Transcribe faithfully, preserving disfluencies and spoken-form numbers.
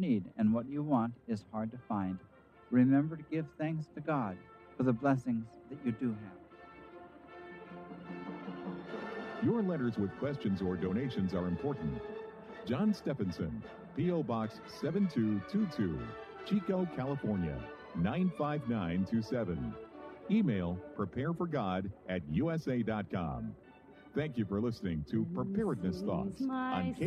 need and what you want is hard to find, remember to give thanks to God for the blessings that you do have. Your letters with questions or donations are important. John Stephenson, P O. Box seven two two two, Chico, California, nine five nine two seven. Email prepareforgod at U S A dot com. Thank you for listening to Preparedness Thoughts on K